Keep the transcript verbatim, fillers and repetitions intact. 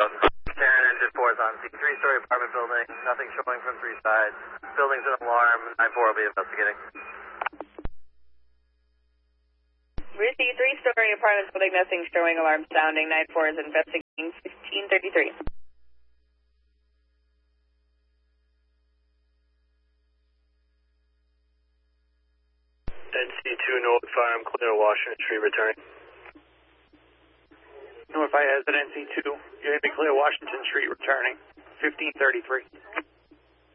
Karen, engine four is on scene. Three-story apartment building. Nothing showing from three sides. Building's an alarm. nine four will be investigating. Receive three-story apartment building. Nothing showing. Alarm sounding. nine four is investigating. sixteen thirty-three. N C two, notify I'm clear Washington Street, returning. Notify as at N C two, you're going to be clear Washington Street, returning. fifteen thirty-three.